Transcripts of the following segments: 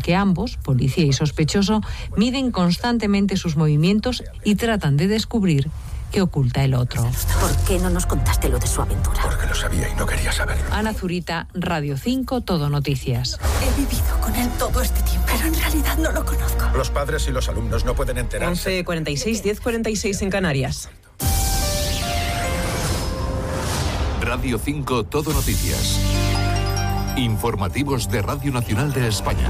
que ambos, policía y sospechoso, miden constantemente sus movimientos y tratan de descubrir qué oculta el otro. ¿Por qué no nos contaste lo de su aventura? Porque lo sabía y no quería saberlo. Ana Zurita, Radio 5, Todo Noticias. He vivido con él todo este tiempo, pero en realidad no lo conozco. Los padres y los alumnos no pueden enterarse. 11:46, 10:46 en Canarias. Radio 5, Todo Noticias. Informativos de Radio Nacional de España.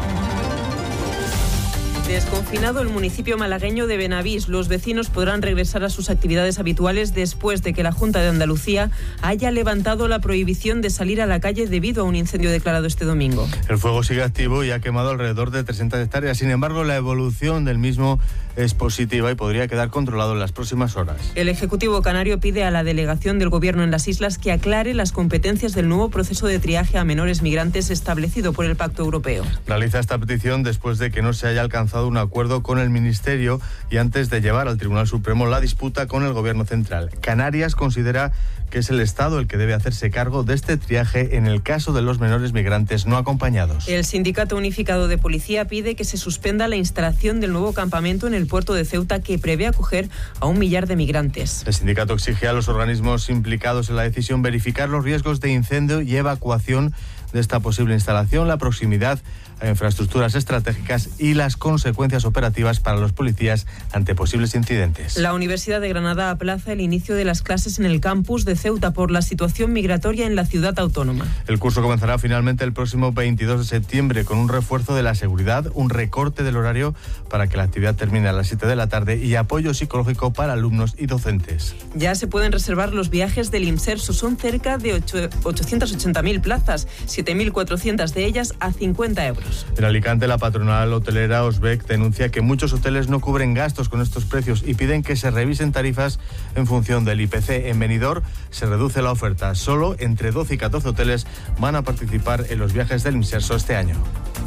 Desconfinado el municipio malagueño de Benavís, los vecinos podrán regresar a sus actividades habituales después de que la Junta de Andalucía haya levantado la prohibición de salir a la calle debido a un incendio declarado este domingo. El fuego sigue activo y ha quemado alrededor de 300 hectáreas. Sin embargo, la evolución del mismo es positiva y podría quedar controlado en las próximas horas. El Ejecutivo canario pide a la delegación del Gobierno en las islas que aclare las competencias del nuevo proceso de triaje a menores migrantes establecido por el Pacto Europeo. Realiza esta petición después de que no se haya alcanzado un acuerdo con el Ministerio y antes de llevar al Tribunal Supremo la disputa con el Gobierno central. Canarias considera que es el Estado el que debe hacerse cargo de este triaje en el caso de los menores migrantes no acompañados. El Sindicato Unificado de Policía pide que se suspenda la instalación del nuevo campamento en el puerto de Ceuta que prevé acoger a 1 millar de migrantes. El sindicato exige a los organismos implicados en la decisión verificar los riesgos de incendio y evacuación de esta posible instalación, la proximidad a infraestructuras estratégicas y las consecuencias operativas para los policías ante posibles incidentes. La Universidad de Granada aplaza el inicio de las clases en el campus de Ceuta por la situación migratoria en la ciudad autónoma. El curso comenzará finalmente el próximo 22 de septiembre con un refuerzo de la seguridad, un recorte del horario para que la actividad termine a las 7 de la tarde y apoyo psicológico para alumnos y docentes. Ya se pueden reservar los viajes del Imserso. Son cerca de 880.000 plazas, 7.400 de ellas a 50 euros. En Alicante, la patronal hotelera Osbec denuncia que muchos hoteles no cubren gastos con estos precios y piden que se revisen tarifas en función del IPC. En Benidorm se reduce la oferta. Solo entre 12 y 14 hoteles van a participar en los viajes del Imserso este año.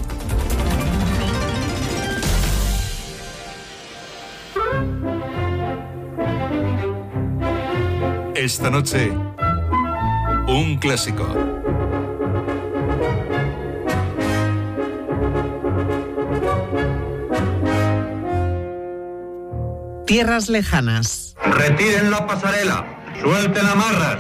Esta noche, un clásico. Tierras lejanas. Retiren la pasarela, suelten amarras.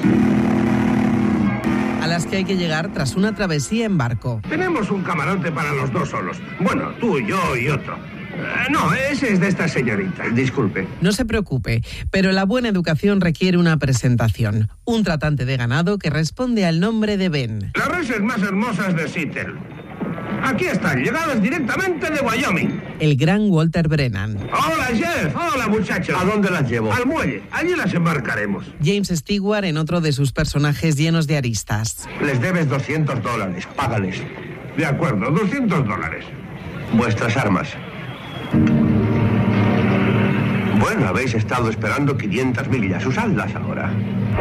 A las que hay que llegar tras una travesía en barco. Tenemos un camarote para los dos solos. Bueno, tú, yo y otro. No, ese es de esta señorita. Disculpe. No se preocupe, pero la buena educación requiere una presentación. Un tratante de ganado que responde al nombre de Ben. Las reses más hermosas de Seattle. Aquí están, llegadas directamente de Wyoming. El gran Walter Brennan. Hola, Jeff. Hola, muchachos. ¿A dónde las llevo? Al muelle. Allí las embarcaremos. James Stewart en otro de sus personajes llenos de aristas. Les debes $200. Págales. De acuerdo, $200. Vuestras armas. Bueno, habéis estado esperando 500 millas. Usadlas ahora.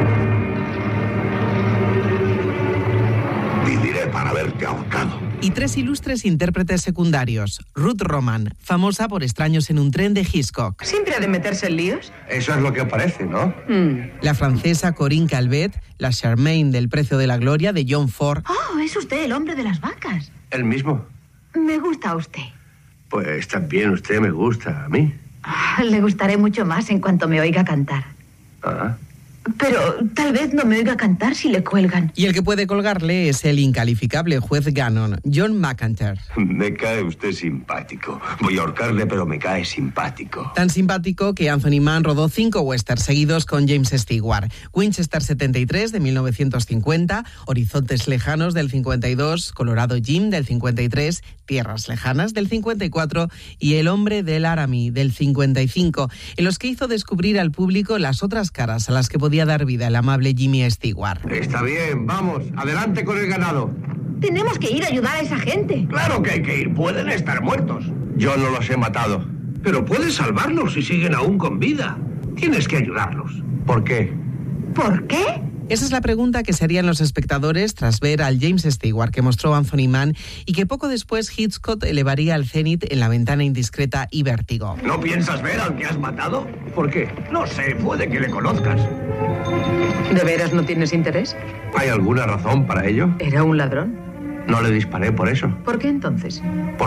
Viviré para verte ahorcado. Y 3 ilustres intérpretes secundarios. Ruth Roman, famosa por Extraños en un tren de Hitchcock. ¿Siempre ha de meterse en líos? Eso es lo que parece, ¿no? La francesa Corinne Calvet, la Charmaine del Precio de la Gloria de John Ford. Oh, es usted el hombre de las vacas. ¿El mismo? Me gusta usted. Pues también usted me gusta a mí. Le gustaré mucho más en cuanto me oiga cantar. Ah. Pero tal vez no me oiga cantar si le cuelgan. Y el que puede colgarle es el incalificable juez Gannon, John McEntire. Me cae usted simpático. Voy a ahorcarle, pero me cae simpático. Tan simpático que Anthony Mann rodó 5 westerns seguidos con James Stewart. Winchester 73 de 1950, Horizontes Lejanos del 52, Colorado Jim del 53, Tierras Lejanas del 54 y El Hombre del Laramie del 55, en los que hizo descubrir al público las otras caras a las que podía dar vida el amable Jimmy Stewart. Está bien, vamos, adelante con el ganado. Tenemos que ir a ayudar a esa gente. Claro que hay que ir, pueden estar muertos. Yo no los he matado. Pero puedes salvarlos si siguen aún con vida. Tienes que ayudarlos. ¿Por qué? ¿Por qué? Esa es la pregunta que se harían los espectadores tras ver al James Stewart que mostró Anthony Mann y que poco después Hitchcock elevaría al cenit en La Ventana Indiscreta y Vértigo. ¿No piensas ver al que has matado? ¿Por qué? No sé, puede que le conozcas. ¿De veras no tienes interés? ¿Hay alguna razón para ello? ¿Era un ladrón? No le disparé por eso. ¿Por qué entonces? Porque